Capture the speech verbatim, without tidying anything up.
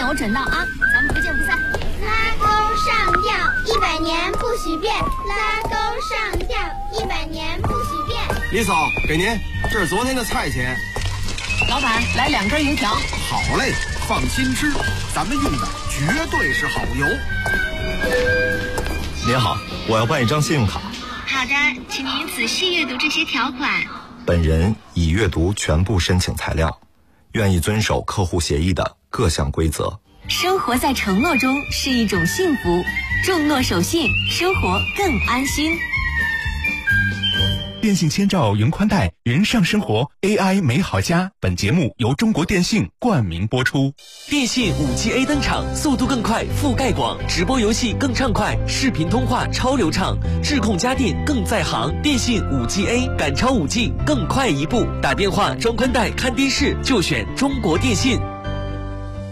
我准到啊，咱们不见不散。 拉钩上吊，一百年不许变。拉钩上吊，一百年不许变。 李嫂，给您，这是昨天的菜钱。 老板，来两根油条。 好嘞，放心吃，咱们用的绝对是好油。 您好，我要办一张信用卡。 好的，请您仔细阅读这些条款。 本人已阅读全部申请材料，愿意遵守客户协议的各项规则。 生活在承诺中是一种幸福，重诺守信，生活更安心。 电信千兆云宽带，人上生活 A I 美好家。本节目由中国电信冠名播出。 电信 五 G A 登场，速度更快，覆盖广，直播游戏更畅快，视频通话超流畅，智控家电更在行。电信 五 G A 赶超 五 G， 更快一步。打电话、装宽带、看电视就选中国电信。